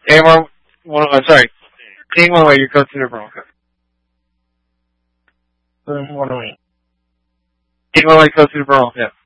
sorry. King one way, you go to the Bronco. What do we? King one way, go to the Bronco. Yeah.